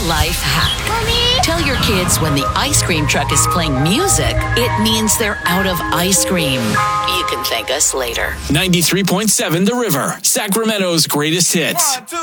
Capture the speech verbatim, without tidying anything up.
life hack. Mommy? Tell your kids when the ice cream truck is playing music, it means they're out of ice cream. You can thank us later. ninety-three point seven The River, Sacramento's greatest hits.